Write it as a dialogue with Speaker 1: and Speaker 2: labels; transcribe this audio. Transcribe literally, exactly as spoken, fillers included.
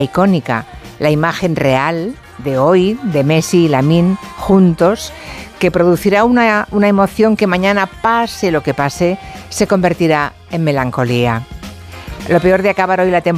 Speaker 1: icónica, la imagen real de hoy de Messi y Lamine juntos, que producirá una, una emoción que mañana, pase lo que pase, se convertirá en melancolía. Lo peor de acabar hoy la temporada